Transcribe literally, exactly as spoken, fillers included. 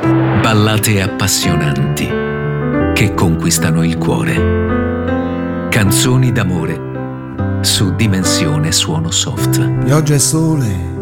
Ballate appassionanti che conquistano il cuore. Canzoni d'amore su Dimensione Suono Soft. Pioggia e sole